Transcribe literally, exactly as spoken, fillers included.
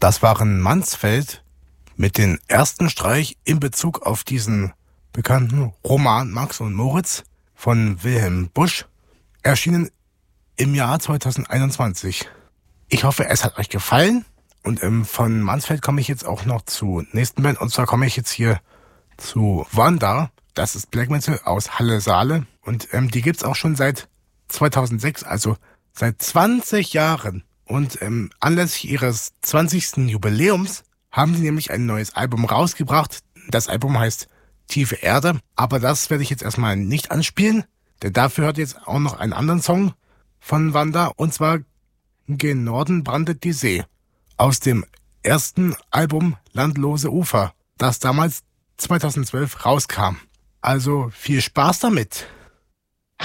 Das waren Mansfeld mit dem ersten Streich in Bezug auf diesen bekannten Roman Max und Moritz von Wilhelm Busch, erschienen im Jahr zwanzig einundzwanzig. Ich hoffe, es hat euch gefallen und ähm, von Mansfeld komme ich jetzt auch noch zur nächsten Band, und zwar komme ich jetzt hier zu Wanda. Das ist Black Metal aus Halle-Saale und ähm, die gibt's auch schon seit zweitausendsechs, also seit zwanzig Jahren. Und ähm, anlässlich ihres zwanzigsten Jubiläums haben sie nämlich ein neues Album rausgebracht. Das Album heißt Tiefe Erde, aber das werde ich jetzt erstmal nicht anspielen, denn dafür hört ihr jetzt auch noch einen anderen Song von Wanda, und zwar Gen Norden brandet die See aus dem ersten Album Landlose Ufer, das damals zweitausendzwölf rauskam. Also viel Spaß damit!